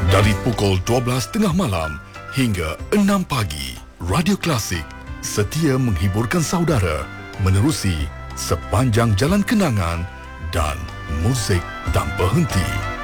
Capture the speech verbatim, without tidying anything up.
Dari pukul dua belas tiga puluh malam hingga enam pagi, Radio Klasik setia menghiburkan saudara menerusi sepanjang jalan kenangan dan muzik tanpa henti.